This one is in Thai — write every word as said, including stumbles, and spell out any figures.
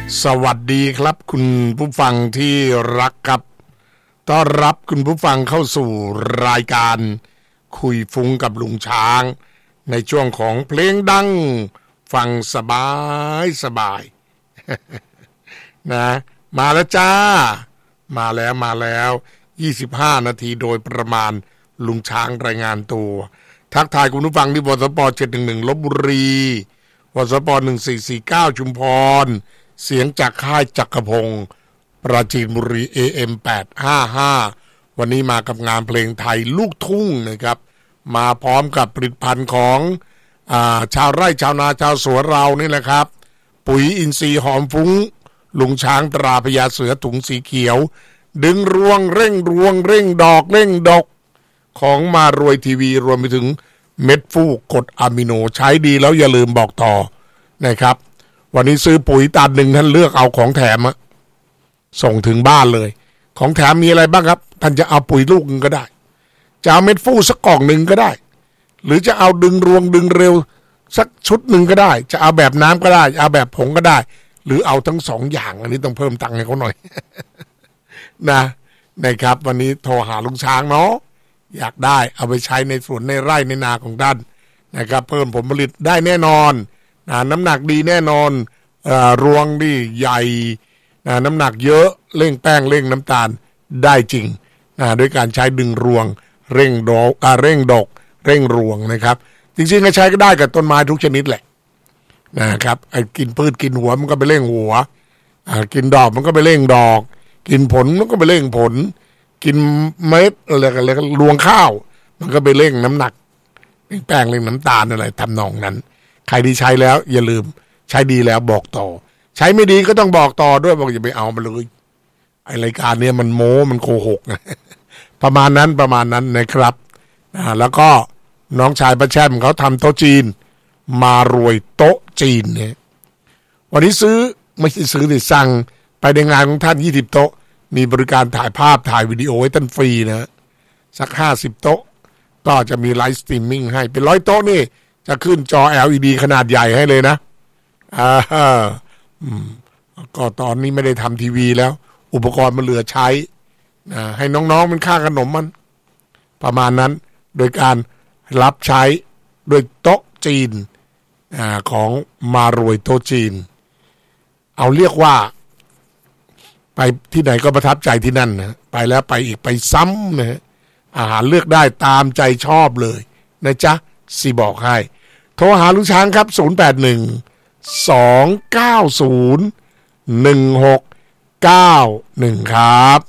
สวัสดีครับคุณผู้ฟังที่รักครับต้อนรับคุณผู้ฟังเข้าสู่รายการคุยฟุ้งกับลุงช้างในช่วงของเพลงดังฟังสบายสบาย นะมาแล้วจ้ามาแล้วมาแล้วยี่สิบห้านาทีโดยประมาณลุงช้างรายงานตัวทักทายคุณผู้ฟังที่วสปเจ็ดหนึ่งหนึ่งลพบุรีวสปหนึ่งสี่สี่เก้าชุมพรเสียงจากค่ายจักรพงศ์ปราจีนบุรี เอ เอ็ม แปดห้าห้า วันนี้มากับงานเพลงไทยลูกทุ่งนะครับมาพร้อมกับผลิตภัณฑ์ของอ่าชาวไร่ชาวนาชาวสวนเรานี่แหละครับปุ๋ยอินทรีย์หอมฟุ้งลุงช้างตราพญาเสือถุงสีเขียวดึงรวงเร่งรวงเร่งดอกเร่งดอกของมารวยทีวีรวมไปถึงเม็ดฟูกกรดอะมิโนใช้ดีแล้วอย่าลืมบอกต่อนะครับวันนี้ซื้อปุ๋ยตันหนึ่งท่านเลือกเอาของแถมอะส่งถึงบ้านเลยของแถมมีอะไรบ้างครับท่านจะเอาปุ๋ยลูกนึงก็ได้จะเอาเม็ดฟูสักกล่องหนึ่งก็ได้หรือจะเอาดึงรวงดึงเร็วสักชุดหนึ่งก็ได้จะเอาแบบน้ำก็ได้เอาแบบผงก็ได้หรือเอาทั้งสองอย่างอันนี้ต้องเพิ่มตังค์ให้เขาหน่อย นะนะครับวันนี้โทรหาลุงช้างเนาะอยากได้เอาไปใช้ในสวนในไร่ในนาของท่านนะครับเพิ่มผลผลิตได้แน่นอนนะน้ำหนักดีแน่นอนเอ่อรวงดีใหญ่นะน้ำหนักเยอะเร่งแป้งเร่งน้ำตาลได้จริงนะด้วยการใช้ดึงรวงเร่งดอกอ่าเร่งดอกเร่งรวงนะครับจริงๆก็ใช้ก็ได้กับต้นไม้ทุกชนิดแหละนะครับไอ้กินพืชกินหัวมันก็ไปเร่งหัวอ่ากินดอกมันก็ไปเร่งดอกกินผลมันก็ไปเร่งผลกินเม็ดอะไรกันเลยรวงข้าวมันก็ไปเร่งน้ำหนักเร่งแป้งเร่งน้ำตาลอะไรทำนองนั้นใครที่ใช้แล้วอย่าลืมใช้ดีแล้วบอกต่อใช้ไม่ดีก็ต้องบอกต่อด้วยบอกอย่าไปเอามาเลยไอรายการเนี้ยมันโม้มันโกหกนะ ประมาณนั้นประมาณนั้นนะครับอ่าแล้วก็น้องชายประแช่มเขาทำโต๊ะจีนมารวยโต๊ะจีนเนี่ยวันนี้ซื้อไม่ใช่ซื้อแต่สั่งไปในงานของท่านยี่สิบโต๊ะมีบริการถ่ายภาพถ่ายวิดีโอให้ท่านฟรีนะสักห้าสิบโต๊ะก็จะมีไลฟ์สตรีมมิ่งให้เป็นร้อยโต๊ะนี่จะขึ้นจอ แอล อี ดี ขนาดใหญ่ให้เลยนะอ่าอืมก็ตอนนี้ไม่ได้ทำทีวีแล้วอุปกรณ์มันเหลือใช้นะให้น้องๆเป็นค่าขนมมันประมาณนั้นโดยการรับใช้โดยโต๊ะจีนอ่าของมารวยโต๊ะจีนเอาเรียกว่าไปที่ไหนก็ประทับใจที่นั่นนะไปแล้วไปอีกไปซ้ำนะอาหารเลือกได้ตามใจชอบเลยนะจ๊ะสิบอกให้โทรหาลุงช้างครับศูนย์ แปด หนึ่ง สอง เก้า ศูนย์ หนึ่ง หก เก้า หนึ่งครับ